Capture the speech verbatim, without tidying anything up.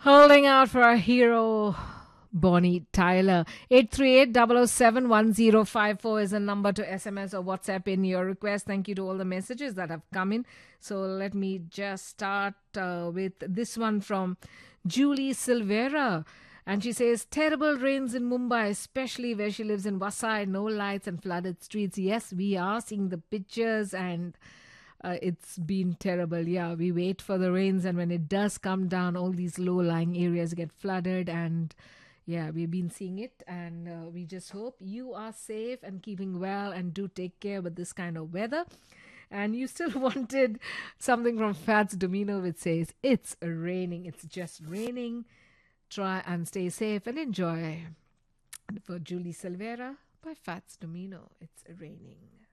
Holding out for our hero, Bonnie Tyler. eight three eight, zero zero seven, one zero five four is a number to S M S or WhatsApp in your request. Thank you to all the messages that have come in. So let me just start uh, with this one from Julie Silvera. And she says, terrible rains in Mumbai, especially where she lives in Vasai, no lights and flooded streets. Yes, we are seeing the pictures and uh, it's been terrible. Yeah, we wait for the rains, and when it does come down, all these low-lying areas get flooded. And yeah, we've been seeing it, and uh, we just hope you are safe and keeping well, and do take care with this kind of weather. And you still wanted something from Fats Domino, which says, it's raining, it's just raining. Try and stay safe and enjoy. And for Julie Silvera by Fats Domino, it's raining.